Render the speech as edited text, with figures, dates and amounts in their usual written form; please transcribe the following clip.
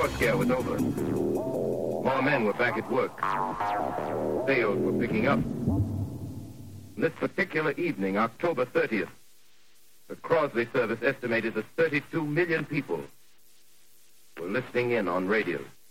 war scare was over. More men were back at work. Sales were picking up. This particular evening, October 30th, the Crosley service estimated that 32 million people were listening in on radio.